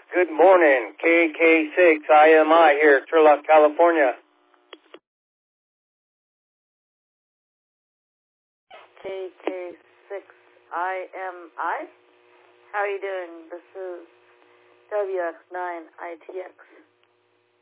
Good morning, KK6IMI here, Turlock, California. KK6IMI? How are you doing? This is WX9ITX.